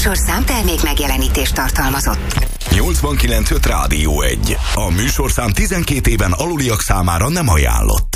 műsorszám termék megjelenítést tartalmazott. 89.5 Rádió 1. A műsorszám 12 éven aluliak számára nem ajánlott.